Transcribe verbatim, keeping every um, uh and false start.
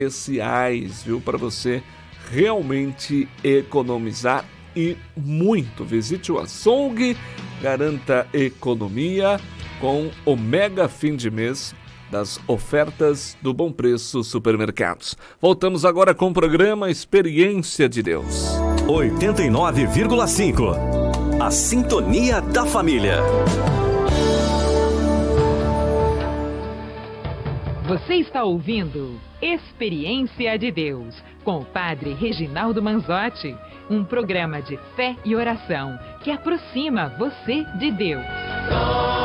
especiais, viu? Para você realmente economizar e muito. Visite o açougue, garanta economia com o mega fim de mês das ofertas do Bom Preço Supermercados. Voltamos agora com o programa Experiência de Deus. oitenta e nove vírgula cinco. A sintonia da família. Você está ouvindo Experiência de Deus, com o Padre Reginaldo Manzotti, um programa de fé e oração que aproxima você de Deus.